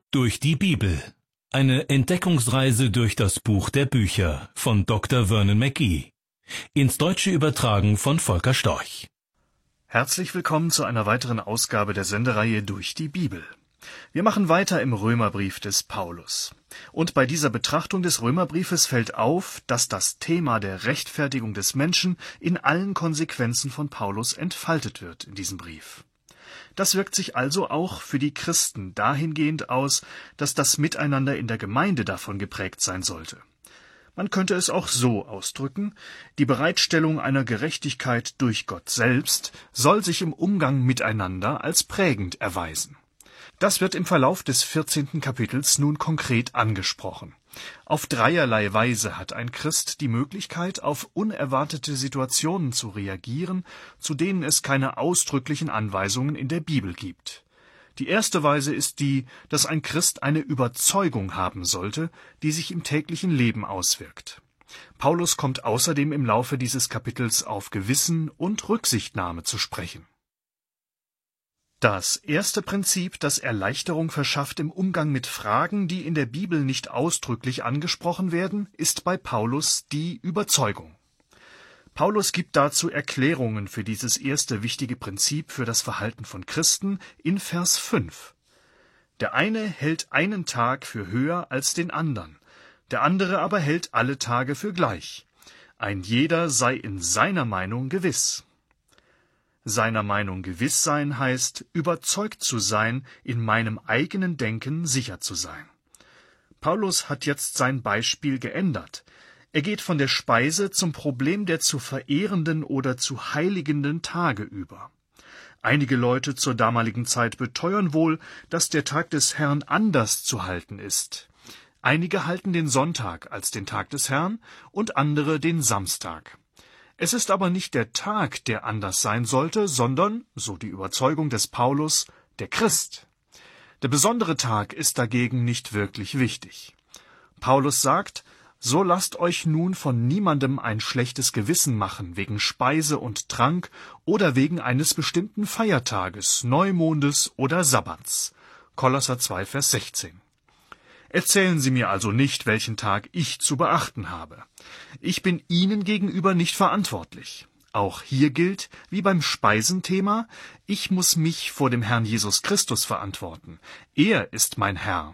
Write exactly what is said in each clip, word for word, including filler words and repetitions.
Durch die Bibel. Eine Entdeckungsreise durch das Buch der Bücher von Doktor Vernon McGee. Ins Deutsche übertragen von Volker Storch. Herzlich willkommen zu einer weiteren Ausgabe der Sendereihe Durch die Bibel. Wir machen weiter im Römerbrief des Paulus. Und bei dieser Betrachtung des Römerbriefes fällt auf, dass das Thema der Rechtfertigung des Menschen in allen Konsequenzen von Paulus entfaltet wird in diesem Brief. Das wirkt sich also auch für die Christen dahingehend aus, dass das Miteinander in der Gemeinde davon geprägt sein sollte. Man könnte es auch so ausdrücken: Die Bereitstellung einer Gerechtigkeit durch Gott selbst soll sich im Umgang miteinander als prägend erweisen. Das wird im Verlauf des vierzehnten Kapitels nun konkret angesprochen. Auf dreierlei Weise hat ein Christ die Möglichkeit, auf unerwartete Situationen zu reagieren, zu denen es keine ausdrücklichen Anweisungen in der Bibel gibt. Die erste Weise ist die, dass ein Christ eine Überzeugung haben sollte, die sich im täglichen Leben auswirkt. Paulus kommt außerdem im Laufe dieses Kapitels auf Gewissen und Rücksichtnahme zu sprechen. Das erste Prinzip, das Erleichterung verschafft im Umgang mit Fragen, die in der Bibel nicht ausdrücklich angesprochen werden, ist bei Paulus die Überzeugung. Paulus gibt dazu Erklärungen für dieses erste wichtige Prinzip für das Verhalten von Christen in Vers fünf. Der eine hält einen Tag für höher als den anderen, der andere aber hält alle Tage für gleich. Ein jeder sei in seiner Meinung gewiss. Seiner Meinung gewiss sein heißt, überzeugt zu sein, in meinem eigenen Denken sicher zu sein. Paulus hat jetzt sein Beispiel geändert. Er geht von der Speise zum Problem der zu verehrenden oder zu heiligenden Tage über. Einige Leute zur damaligen Zeit beteuern wohl, dass der Tag des Herrn anders zu halten ist. Einige halten den Sonntag als den Tag des Herrn und andere den Samstag. Es ist aber nicht der Tag, der anders sein sollte, sondern, so die Überzeugung des Paulus, der Christ. Der besondere Tag ist dagegen nicht wirklich wichtig. Paulus sagt: So lasst euch nun von niemandem ein schlechtes Gewissen machen wegen Speise und Trank oder wegen eines bestimmten Feiertages, Neumondes oder Sabbats. Kolosser zwei, Vers sechzehn. Erzählen Sie mir also nicht, welchen Tag ich zu beachten habe. Ich bin Ihnen gegenüber nicht verantwortlich. Auch hier gilt, wie beim Speisenthema, ich muss mich vor dem Herrn Jesus Christus verantworten. Er ist mein Herr.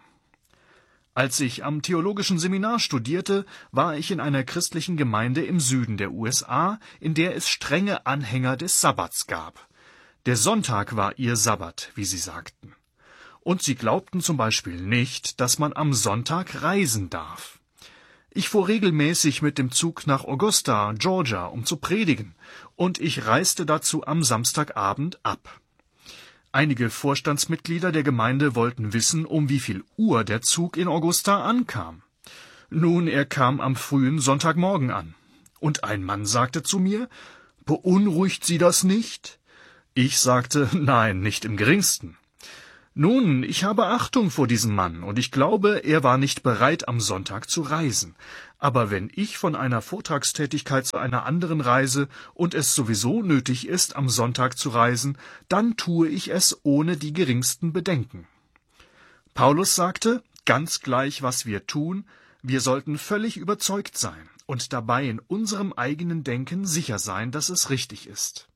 Als ich am theologischen Seminar studierte, war ich in einer christlichen Gemeinde im Süden der U S A, in der es strenge Anhänger des Sabbats gab. Der Sonntag war ihr Sabbat, wie sie sagten. Und sie glaubten zum Beispiel nicht, dass man am Sonntag reisen darf. Ich fuhr regelmäßig mit dem Zug nach Augusta, Georgia, um zu predigen, und ich reiste dazu am Samstagabend ab. Einige Vorstandsmitglieder der Gemeinde wollten wissen, um wie viel Uhr der Zug in Augusta ankam. Nun, er kam am frühen Sonntagmorgen an. Und ein Mann sagte zu mir: »Beunruhigt Sie das nicht?« Ich sagte: »Nein, nicht im geringsten.« Nun, ich habe Achtung vor diesem Mann, und ich glaube, er war nicht bereit, am Sonntag zu reisen. Aber wenn ich von einer Vortragstätigkeit zu einer anderen reise und es sowieso nötig ist, am Sonntag zu reisen, dann tue ich es ohne die geringsten Bedenken. Paulus sagte, ganz gleich, was wir tun, wir sollten völlig überzeugt sein und dabei in unserem eigenen Denken sicher sein, dass es richtig ist.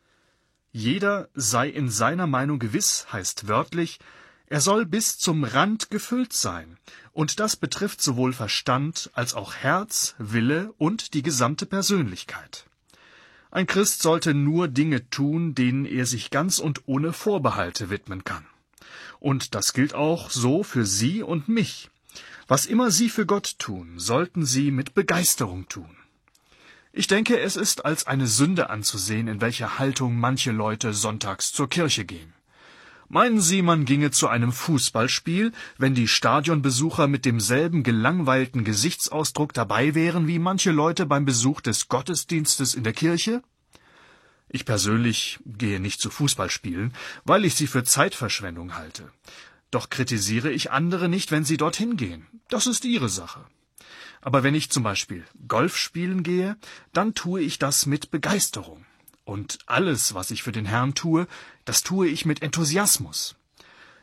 Jeder sei in seiner Meinung gewiss, heißt wörtlich, er soll bis zum Rand gefüllt sein, und das betrifft sowohl Verstand als auch Herz, Wille und die gesamte Persönlichkeit. Ein Christ sollte nur Dinge tun, denen er sich ganz und ohne Vorbehalte widmen kann. Und das gilt auch so für Sie und mich. Was immer Sie für Gott tun, sollten Sie mit Begeisterung tun. Ich denke, es ist als eine Sünde anzusehen, in welcher Haltung manche Leute sonntags zur Kirche gehen. Meinen Sie, man ginge zu einem Fußballspiel, wenn die Stadionbesucher mit demselben gelangweilten Gesichtsausdruck dabei wären wie manche Leute beim Besuch des Gottesdienstes in der Kirche? Ich persönlich gehe nicht zu Fußballspielen, weil ich sie für Zeitverschwendung halte. Doch kritisiere ich andere nicht, wenn sie dorthin gehen. Das ist ihre Sache. Aber wenn ich zum Beispiel Golf spielen gehe, dann tue ich das mit Begeisterung. Und alles, was ich für den Herrn tue, das tue ich mit Enthusiasmus.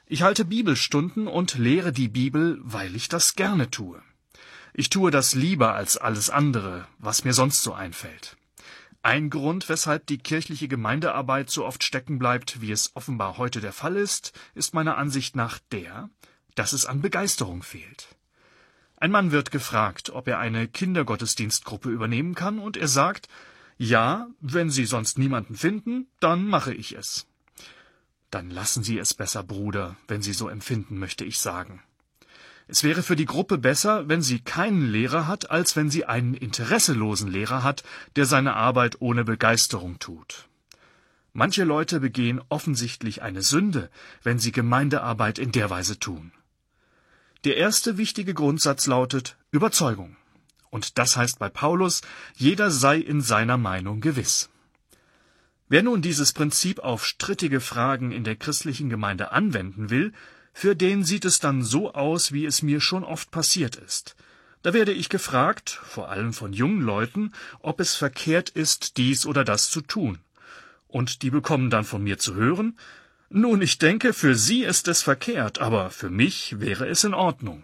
Ich halte Bibelstunden und lehre die Bibel, weil ich das gerne tue. Ich tue das lieber als alles andere, was mir sonst so einfällt. Ein Grund, weshalb die kirchliche Gemeindearbeit so oft stecken bleibt, wie es offenbar heute der Fall ist, ist meiner Ansicht nach der, dass es an Begeisterung fehlt. Ein Mann wird gefragt, ob er eine Kindergottesdienstgruppe übernehmen kann, und er sagt, ja, wenn Sie sonst niemanden finden, dann mache ich es. Dann lassen Sie es besser, Bruder, wenn Sie so empfinden, möchte ich sagen. Es wäre für die Gruppe besser, wenn sie keinen Lehrer hat, als wenn sie einen interesselosen Lehrer hat, der seine Arbeit ohne Begeisterung tut. Manche Leute begehen offensichtlich eine Sünde, wenn sie Gemeindearbeit in der Weise tun. Der erste wichtige Grundsatz lautet Überzeugung. Und das heißt bei Paulus, jeder sei in seiner Meinung gewiss. Wer nun dieses Prinzip auf strittige Fragen in der christlichen Gemeinde anwenden will, für den sieht es dann so aus, wie es mir schon oft passiert ist. Da werde ich gefragt, vor allem von jungen Leuten, ob es verkehrt ist, dies oder das zu tun. Und die bekommen dann von mir zu hören, nun, ich denke, für Sie ist es verkehrt, aber für mich wäre es in Ordnung.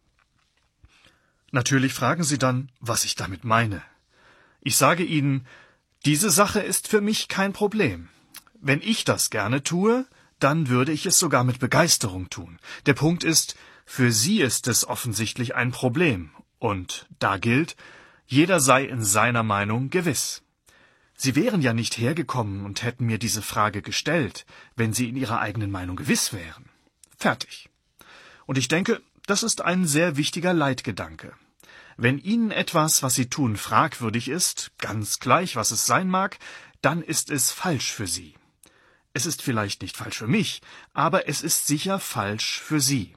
Natürlich fragen Sie dann, was ich damit meine. Ich sage Ihnen, diese Sache ist für mich kein Problem. Wenn ich das gerne tue, dann würde ich es sogar mit Begeisterung tun. Der Punkt ist, für Sie ist es offensichtlich ein Problem. Und da gilt, jeder sei in seiner Meinung gewiss. Sie wären ja nicht hergekommen und hätten mir diese Frage gestellt, wenn Sie in Ihrer eigenen Meinung gewiss wären. Fertig. Und ich denke, das ist ein sehr wichtiger Leitgedanke. Wenn Ihnen etwas, was Sie tun, fragwürdig ist, ganz gleich, was es sein mag, dann ist es falsch für Sie. Es ist vielleicht nicht falsch für mich, aber es ist sicher falsch für Sie.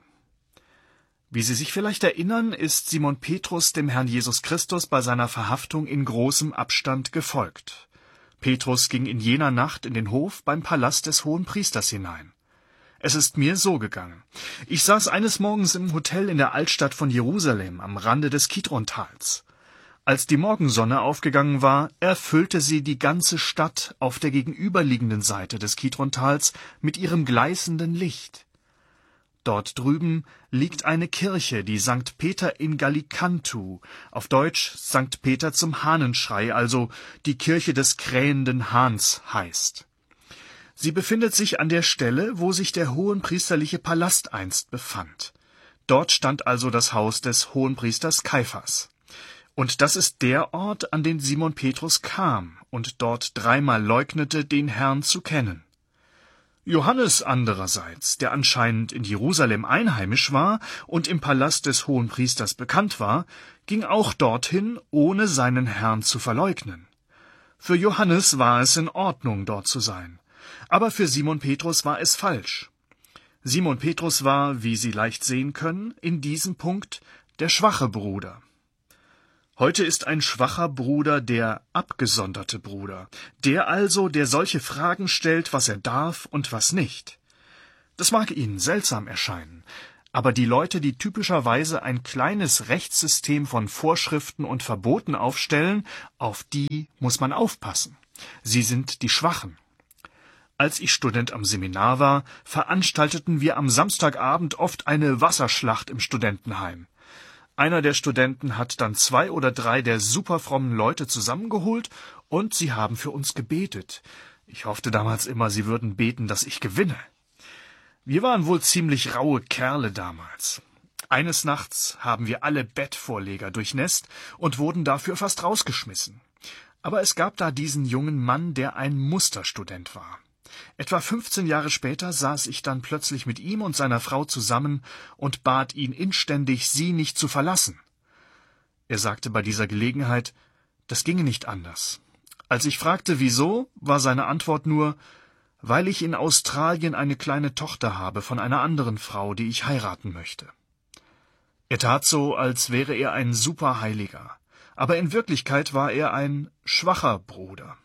Wie Sie sich vielleicht erinnern, ist Simon Petrus dem Herrn Jesus Christus bei seiner Verhaftung in großem Abstand gefolgt. Petrus ging in jener Nacht in den Hof beim Palast des Hohenpriesters hinein. Es ist mir so gegangen. Ich saß eines Morgens im Hotel in der Altstadt von Jerusalem am Rande des Kidrontals. Als die Morgensonne aufgegangen war, erfüllte sie die ganze Stadt auf der gegenüberliegenden Seite des Kidrontals mit ihrem gleißenden Licht. Dort drüben liegt eine Kirche, die Sankt Peter in Gallicantu, auf Deutsch Sankt Peter zum Hahnenschrei, also die Kirche des krähenden Hahns heißt. Sie befindet sich an der Stelle, wo sich der hohenpriesterliche Palast einst befand. Dort stand also das Haus des Hohenpriesters Kaiphas. Und das ist der Ort, an den Simon Petrus kam und dort dreimal leugnete, den Herrn zu kennen. Johannes andererseits, der anscheinend in Jerusalem einheimisch war und im Palast des Hohenpriesters bekannt war, ging auch dorthin, ohne seinen Herrn zu verleugnen. Für Johannes war es in Ordnung, dort zu sein, aber für Simon Petrus war es falsch. Simon Petrus war, wie Sie leicht sehen können, in diesem Punkt der schwache Bruder. Heute ist ein schwacher Bruder der abgesonderte Bruder, der also, der solche Fragen stellt, was er darf und was nicht. Das mag Ihnen seltsam erscheinen, aber die Leute, die typischerweise ein kleines Rechtssystem von Vorschriften und Verboten aufstellen, auf die muss man aufpassen. Sie sind die Schwachen. Als ich Student am Seminar war, veranstalteten wir am Samstagabend oft eine Wasserschlacht im Studentenheim. Einer der Studenten hat dann zwei oder drei der superfrommen Leute zusammengeholt und sie haben für uns gebetet. Ich hoffte damals immer, sie würden beten, dass ich gewinne. Wir waren wohl ziemlich raue Kerle damals. Eines Nachts haben wir alle Bettvorleger durchnässt und wurden dafür fast rausgeschmissen. Aber es gab da diesen jungen Mann, der ein Musterstudent war. Etwa fünfzehn Jahre später saß ich dann plötzlich mit ihm und seiner Frau zusammen und bat ihn inständig, sie nicht zu verlassen. Er sagte bei dieser Gelegenheit, das ginge nicht anders. Als ich fragte, wieso, war seine Antwort nur, weil ich in Australien eine kleine Tochter habe von einer anderen Frau, die ich heiraten möchte. Er tat so, als wäre er ein Superheiliger, aber in Wirklichkeit war er ein schwacher Bruder.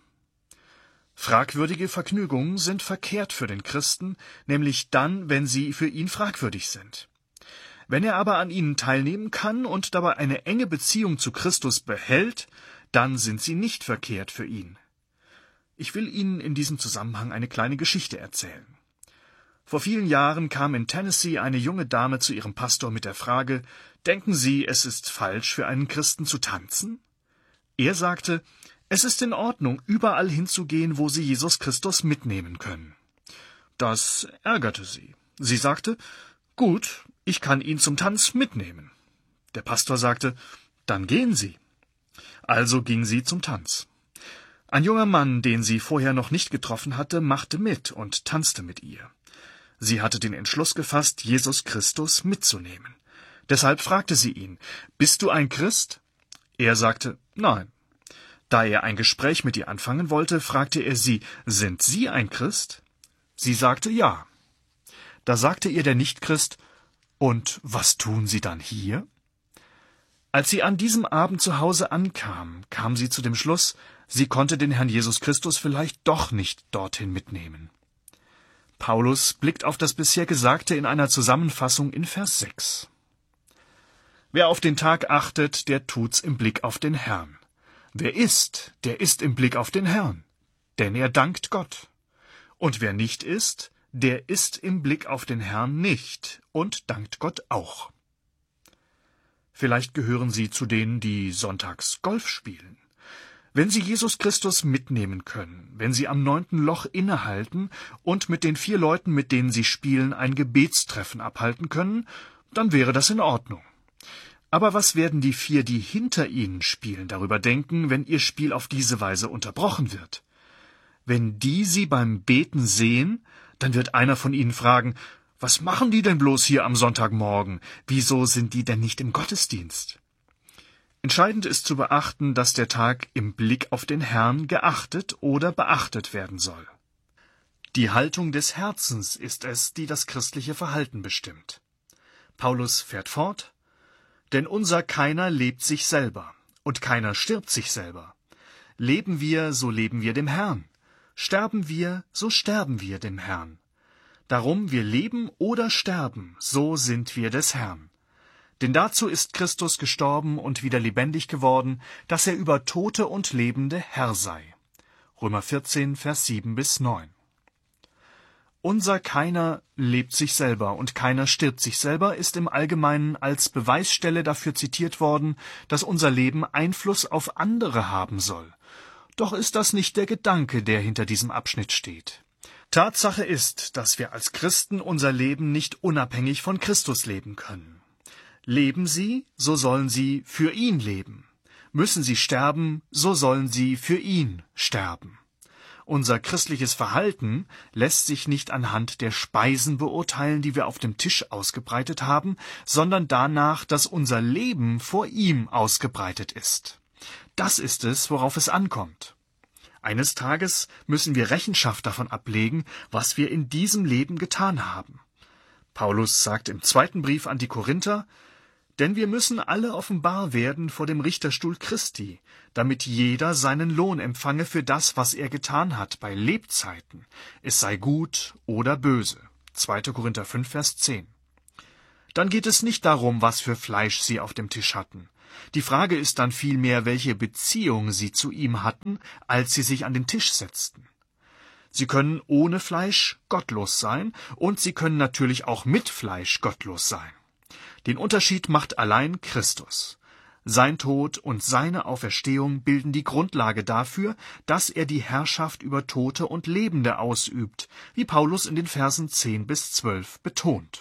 Fragwürdige Vergnügungen sind verkehrt für den Christen, nämlich dann, wenn sie für ihn fragwürdig sind. Wenn er aber an ihnen teilnehmen kann und dabei eine enge Beziehung zu Christus behält, dann sind sie nicht verkehrt für ihn. Ich will Ihnen in diesem Zusammenhang eine kleine Geschichte erzählen. Vor vielen Jahren kam in Tennessee eine junge Dame zu ihrem Pastor mit der Frage: Denken Sie, es ist falsch, für einen Christen zu tanzen? Er sagte, es ist in Ordnung, überall hinzugehen, wo Sie Jesus Christus mitnehmen können. Das ärgerte sie. Sie sagte, gut, ich kann ihn zum Tanz mitnehmen. Der Pastor sagte, dann gehen Sie. Also ging sie zum Tanz. Ein junger Mann, den sie vorher noch nicht getroffen hatte, machte mit und tanzte mit ihr. Sie hatte den Entschluss gefasst, Jesus Christus mitzunehmen. Deshalb fragte sie ihn, »Bist du ein Christ?« Er sagte, »Nein.« Da er ein Gespräch mit ihr anfangen wollte, fragte er sie, »Sind Sie ein Christ?« Sie sagte, »Ja.« Da sagte ihr der Nichtchrist, »Und was tun Sie dann hier?« Als sie an diesem Abend zu Hause ankam, kam sie zu dem Schluss, sie konnte den Herrn Jesus Christus vielleicht doch nicht dorthin mitnehmen. Paulus blickt auf das bisher Gesagte in einer Zusammenfassung in Vers sechs. Wer auf den Tag achtet, der tut's im Blick auf den Herrn. Wer isst, der isst im Blick auf den Herrn, denn er dankt Gott. Und wer nicht isst, der isst im Blick auf den Herrn nicht und dankt Gott auch. Vielleicht gehören Sie zu denen, die sonntags Golf spielen. Wenn Sie Jesus Christus mitnehmen können, wenn Sie am neunten Loch innehalten und mit den vier Leuten, mit denen Sie spielen, ein Gebetstreffen abhalten können, dann wäre das in Ordnung. Aber was werden die vier, die hinter Ihnen spielen, darüber denken, wenn Ihr Spiel auf diese Weise unterbrochen wird? Wenn die Sie beim Beten sehen, dann wird einer von Ihnen fragen, was machen die denn bloß hier am Sonntagmorgen? Wieso sind die denn nicht im Gottesdienst? Entscheidend ist zu beachten, dass der Tag im Blick auf den Herrn geachtet oder beachtet werden soll. Die Haltung des Herzens ist es, die das christliche Verhalten bestimmt. Paulus fährt fort, denn unser keiner lebt sich selber, und keiner stirbt sich selber. Leben wir, so leben wir dem Herrn. Sterben wir, so sterben wir dem Herrn. Darum wir leben oder sterben, so sind wir des Herrn. Denn dazu ist Christus gestorben und wieder lebendig geworden, dass er über Tote und Lebende Herr sei. Römer vierzehn, Vers sieben bis neun. Unser keiner lebt sich selber und keiner stirbt sich selber ist im Allgemeinen als Beweisstelle dafür zitiert worden, dass unser Leben Einfluss auf andere haben soll. Doch ist das nicht der Gedanke, der hinter diesem Abschnitt steht. Tatsache ist, dass wir als Christen unser Leben nicht unabhängig von Christus leben können. Leben Sie, so sollen Sie für ihn leben. Müssen Sie sterben, so sollen Sie für ihn sterben. Unser christliches Verhalten lässt sich nicht anhand der Speisen beurteilen, die wir auf dem Tisch ausgebreitet haben, sondern danach, dass unser Leben vor ihm ausgebreitet ist. Das ist es, worauf es ankommt. Eines Tages müssen wir Rechenschaft davon ablegen, was wir in diesem Leben getan haben. Paulus sagt im zweiten Brief an die Korinther, denn wir müssen alle offenbar werden vor dem Richterstuhl Christi, damit jeder seinen Lohn empfange für das, was er getan hat bei Lebzeiten, es sei gut oder böse. zweiter Korinther fünf, Vers zehn. Dann geht es nicht darum, was für Fleisch sie auf dem Tisch hatten. Die Frage ist dann vielmehr, welche Beziehung sie zu ihm hatten, als sie sich an den Tisch setzten. Sie können ohne Fleisch gottlos sein, und sie können natürlich auch mit Fleisch gottlos sein. Den Unterschied macht allein Christus. Sein Tod und seine Auferstehung bilden die Grundlage dafür, dass er die Herrschaft über Tote und Lebende ausübt, wie Paulus in den Versen zehn bis zwölf betont.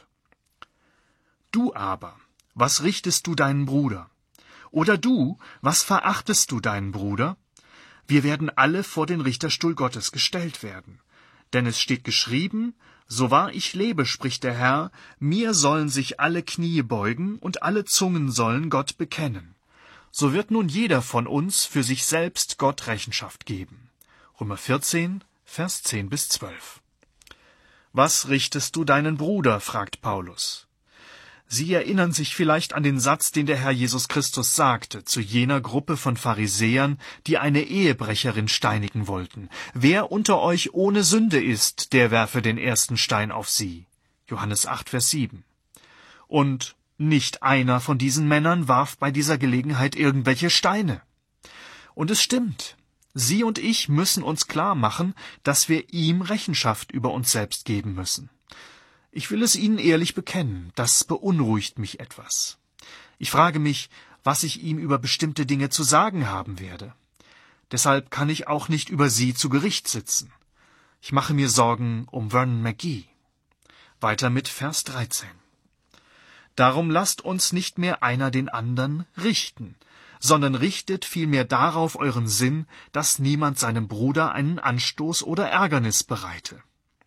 Du aber, was richtest du deinen Bruder? Oder du, was verachtest du deinen Bruder? Wir werden alle vor den Richterstuhl Gottes gestellt werden. Denn es steht geschrieben, so wahr ich lebe, spricht der Herr, mir sollen sich alle Knie beugen und alle Zungen sollen Gott bekennen. So wird nun jeder von uns für sich selbst Gott Rechenschaft geben. Römer vierzehn, Vers zehn bis zwölf. Was richtest du deinen Bruder? Fragt Paulus. Sie erinnern sich vielleicht an den Satz, den der Herr Jesus Christus sagte zu jener Gruppe von Pharisäern, die eine Ehebrecherin steinigen wollten. Wer unter euch ohne Sünde ist, der werfe den ersten Stein auf sie. Johannes acht, Vers sieben. Und nicht einer von diesen Männern warf bei dieser Gelegenheit irgendwelche Steine. Und es stimmt. Sie und ich müssen uns klar machen, dass wir ihm Rechenschaft über uns selbst geben müssen. Ich will es Ihnen ehrlich bekennen, das beunruhigt mich etwas. Ich frage mich, was ich ihm über bestimmte Dinge zu sagen haben werde. Deshalb kann ich auch nicht über Sie zu Gericht sitzen. Ich mache mir Sorgen um Vernon McGee. Weiter mit Vers dreizehn. Darum lasst uns nicht mehr einer den anderen richten, sondern richtet vielmehr darauf euren Sinn, dass niemand seinem Bruder einen Anstoß oder Ärgernis bereite.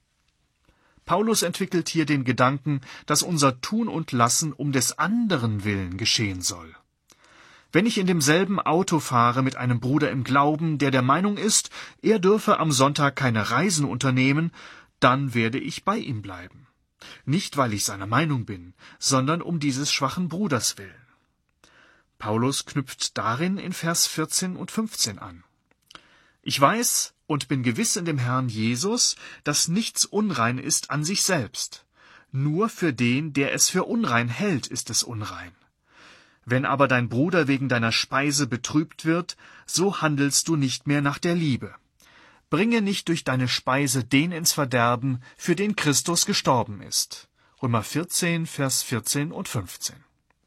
Paulus entwickelt hier den Gedanken, dass unser Tun und Lassen um des anderen willen geschehen soll. Wenn ich in demselben Auto fahre mit einem Bruder im Glauben, der der Meinung ist, er dürfe am Sonntag keine Reisen unternehmen, dann werde ich bei ihm bleiben. Nicht, weil ich seiner Meinung bin, sondern um dieses schwachen Bruders willen. Paulus knüpft darin in Vers vierzehn und fünfzehn an. Ich weiß und bin gewiss in dem Herrn Jesus, dass nichts unrein ist an sich selbst. Nur für den, der es für unrein hält, ist es unrein. Wenn aber dein Bruder wegen deiner Speise betrübt wird, so handelst du nicht mehr nach der Liebe. Bringe nicht durch deine Speise den ins Verderben, für den Christus gestorben ist. Römer vierzehn, Vers vierzehn und fünfzehn.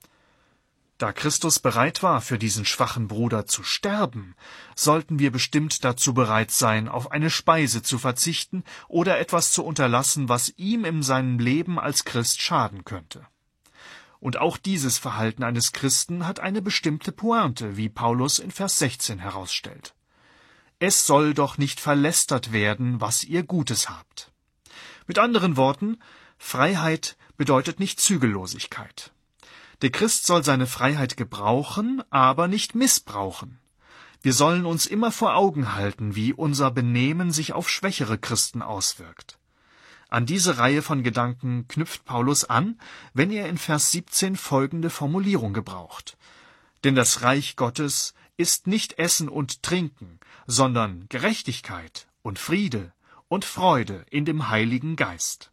Da Christus bereit war, für diesen schwachen Bruder zu sterben, sollten wir bestimmt dazu bereit sein, auf eine Speise zu verzichten oder etwas zu unterlassen, was ihm in seinem Leben als Christ schaden könnte. Und auch dieses Verhalten eines Christen hat eine bestimmte Pointe, wie Paulus in Vers sechzehn herausstellt. Es soll doch nicht verlästert werden, was ihr Gutes habt. Mit anderen Worten, Freiheit bedeutet nicht Zügellosigkeit. Der Christ soll seine Freiheit gebrauchen, aber nicht missbrauchen. Wir sollen uns immer vor Augen halten, wie unser Benehmen sich auf schwächere Christen auswirkt. An diese Reihe von Gedanken knüpft Paulus an, wenn er in Vers siebzehn folgende Formulierung gebraucht. Denn das Reich Gottes ist nicht Essen und Trinken, sondern Gerechtigkeit und Friede und Freude in dem Heiligen Geist.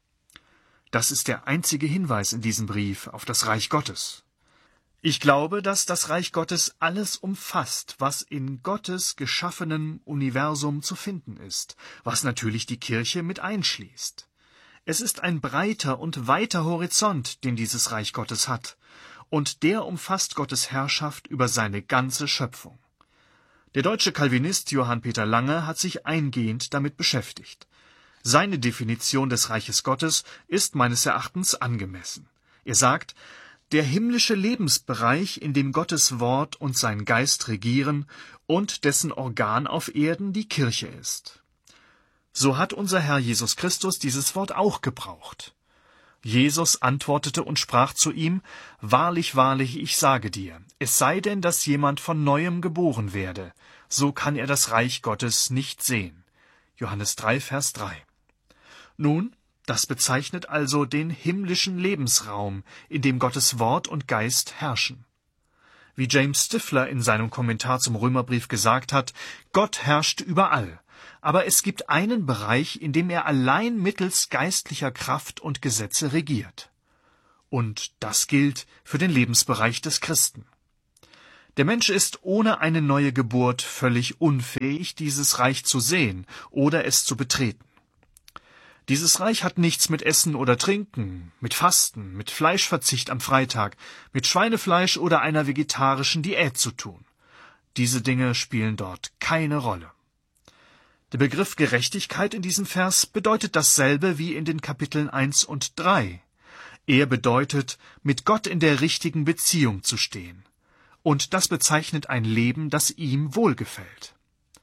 Das ist der einzige Hinweis in diesem Brief auf das Reich Gottes. Ich glaube, dass das Reich Gottes alles umfasst, was in Gottes geschaffenem Universum zu finden ist, was natürlich die Kirche mit einschließt. Es ist ein breiter und weiter Horizont, den dieses Reich Gottes hat, und der umfasst Gottes Herrschaft über seine ganze Schöpfung. Der deutsche Calvinist Johann Peter Lange hat sich eingehend damit beschäftigt. Seine Definition des Reiches Gottes ist meines Erachtens angemessen. Er sagt, der himmlische Lebensbereich, in dem Gottes Wort und sein Geist regieren und dessen Organ auf Erden die Kirche ist. So hat unser Herr Jesus Christus dieses Wort auch gebraucht. Jesus antwortete und sprach zu ihm, Wahrlich, wahrlich, ich sage dir, es sei denn, dass jemand von Neuem geboren werde, so kann er das Reich Gottes nicht sehen. Johannes drei, Vers drei. Nun, das bezeichnet also den himmlischen Lebensraum, in dem Gottes Wort und Geist herrschen. Wie James Stifler in seinem Kommentar zum Römerbrief gesagt hat, Gott herrscht überall, aber es gibt einen Bereich, in dem er allein mittels geistlicher Kraft und Gesetze regiert. Und das gilt für den Lebensbereich des Christen. Der Mensch ist ohne eine neue Geburt völlig unfähig, dieses Reich zu sehen oder es zu betreten. Dieses Reich hat nichts mit Essen oder Trinken, mit Fasten, mit Fleischverzicht am Freitag, mit Schweinefleisch oder einer vegetarischen Diät zu tun. Diese Dinge spielen dort keine Rolle. Der Begriff Gerechtigkeit in diesem Vers bedeutet dasselbe wie in den Kapiteln eins und drei. Er bedeutet, mit Gott in der richtigen Beziehung zu stehen. Und das bezeichnet ein Leben, das ihm wohlgefällt.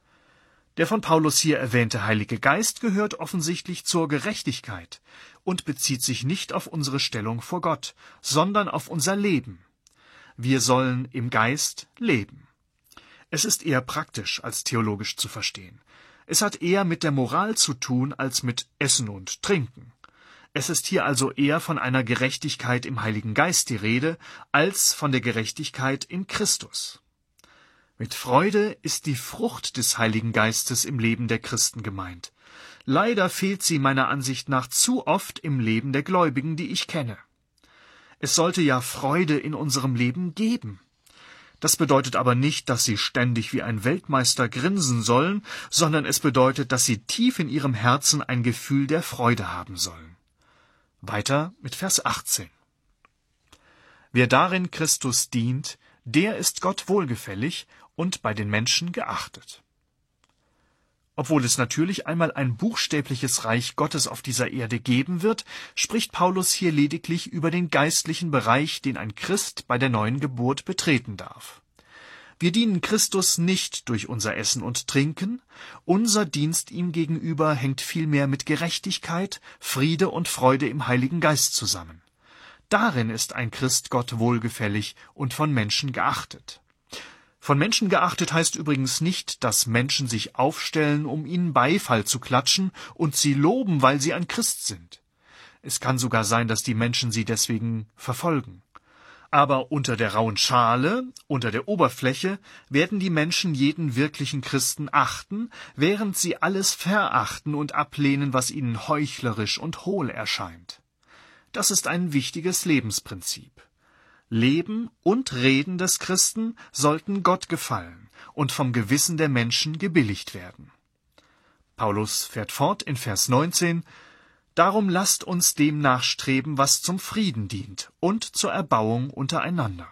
Der von Paulus hier erwähnte Heilige Geist gehört offensichtlich zur Gerechtigkeit und bezieht sich nicht auf unsere Stellung vor Gott, sondern auf unser Leben. Wir sollen im Geist leben. Es ist eher praktisch als theologisch zu verstehen. Es hat eher mit der Moral zu tun als mit Essen und Trinken. Es ist hier also eher von einer Gerechtigkeit im Heiligen Geist die Rede, als von der Gerechtigkeit in Christus. Mit Freude ist die Frucht des Heiligen Geistes im Leben der Christen gemeint. Leider fehlt sie meiner Ansicht nach zu oft im Leben der Gläubigen, die ich kenne. Es sollte ja Freude in unserem Leben geben. Das bedeutet aber nicht, dass sie ständig wie ein Weltmeister grinsen sollen, sondern es bedeutet, dass sie tief in ihrem Herzen ein Gefühl der Freude haben sollen. Weiter mit Vers achtzehn. Wer darin Christus dient, der ist Gott wohlgefällig und bei den Menschen geachtet. Obwohl es natürlich einmal ein buchstäbliches Reich Gottes auf dieser Erde geben wird, spricht Paulus hier lediglich über den geistlichen Bereich, den ein Christ bei der neuen Geburt betreten darf. Wir dienen Christus nicht durch unser Essen und Trinken, unser Dienst ihm gegenüber hängt vielmehr mit Gerechtigkeit, Friede und Freude im Heiligen Geist zusammen. Darin ist ein Christ Gott wohlgefällig und von Menschen geachtet. Von Menschen geachtet heißt übrigens nicht, dass Menschen sich aufstellen, um ihnen Beifall zu klatschen und sie loben, weil sie ein Christ sind. Es kann sogar sein, dass die Menschen sie deswegen verfolgen. Aber unter der rauen Schale, unter der Oberfläche, werden die Menschen jeden wirklichen Christen achten, während sie alles verachten und ablehnen, was ihnen heuchlerisch und hohl erscheint. Das ist ein wichtiges Lebensprinzip. Leben und Reden des Christen sollten Gott gefallen und vom Gewissen der Menschen gebilligt werden. Paulus fährt fort in Vers neunzehn: Darum lasst uns dem nachstreben, was zum Frieden dient und zur Erbauung untereinander.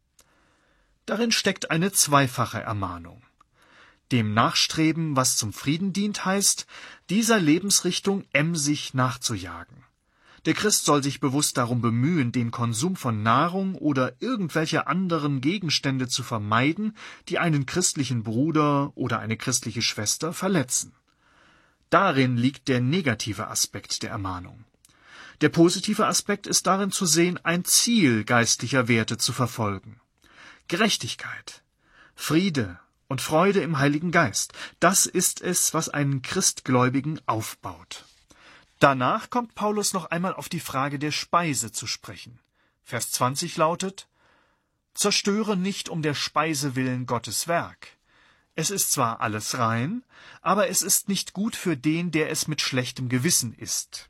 Darin steckt eine zweifache Ermahnung. Dem nachstreben, was zum Frieden dient, heißt, dieser Lebensrichtung emsig nachzujagen. Der Christ soll sich bewusst darum bemühen, den Konsum von Nahrung oder irgendwelcher anderen Gegenstände zu vermeiden, die einen christlichen Bruder oder eine christliche Schwester verletzen. Darin liegt der negative Aspekt der Ermahnung. Der positive Aspekt ist darin zu sehen, ein Ziel geistlicher Werte zu verfolgen. Gerechtigkeit, Friede und Freude im Heiligen Geist, das ist es, was einen Christgläubigen aufbaut. Danach kommt Paulus noch einmal auf die Frage der Speise zu sprechen. Vers zwanzig lautet: Zerstöre nicht um der Speise willen Gottes Werk. Es ist zwar alles rein, aber es ist nicht gut für den, der es mit schlechtem Gewissen isst.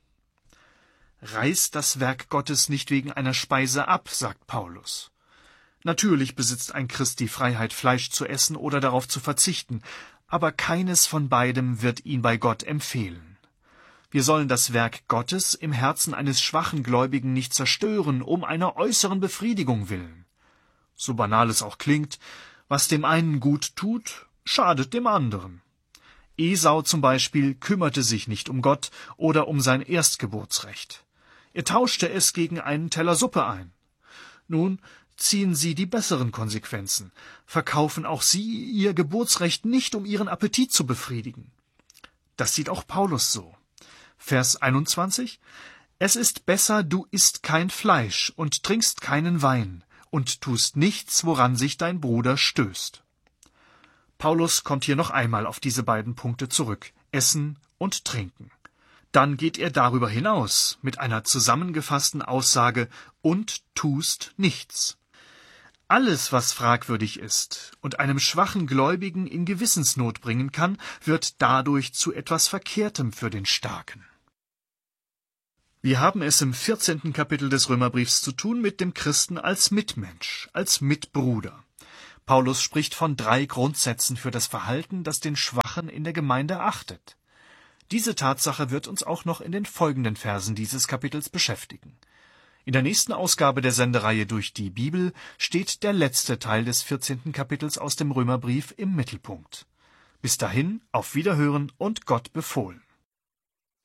Reiß das Werk Gottes nicht wegen einer Speise ab, sagt Paulus. Natürlich besitzt ein Christ die Freiheit, Fleisch zu essen oder darauf zu verzichten, aber keines von beidem wird ihn bei Gott empfehlen. Wir sollen das Werk Gottes im Herzen eines schwachen Gläubigen nicht zerstören, um einer äußeren Befriedigung willen. So banal es auch klingt, was dem einen gut tut, schadet dem anderen. Esau zum Beispiel kümmerte sich nicht um Gott oder um sein Erstgeburtsrecht. Er tauschte es gegen einen Teller Suppe ein. Nun ziehen Sie die besseren Konsequenzen. Verkaufen auch Sie Ihr Geburtsrecht nicht, um Ihren Appetit zu befriedigen. Das sieht auch Paulus so. Vers einundzwanzig: Es ist besser, du isst kein Fleisch und trinkst keinen Wein und tust nichts, woran sich dein Bruder stößt. Paulus kommt hier noch einmal auf diese beiden Punkte zurück: Essen und Trinken. Dann geht er darüber hinaus mit einer zusammengefassten Aussage: und tust nichts. Alles, was fragwürdig ist und einem schwachen Gläubigen in Gewissensnot bringen kann, wird dadurch zu etwas Verkehrtem für den Starken. Wir haben es im vierzehnten Kapitel des Römerbriefs zu tun mit dem Christen als Mitmensch, als Mitbruder. Paulus spricht von drei Grundsätzen für das Verhalten, das den Schwachen in der Gemeinde achtet. Diese Tatsache wird uns auch noch in den folgenden Versen dieses Kapitels beschäftigen. In der nächsten Ausgabe der Sendereihe Durch die Bibel steht der letzte Teil des vierzehnten Kapitels aus dem Römerbrief im Mittelpunkt. Bis dahin, auf Wiederhören und Gott befohlen.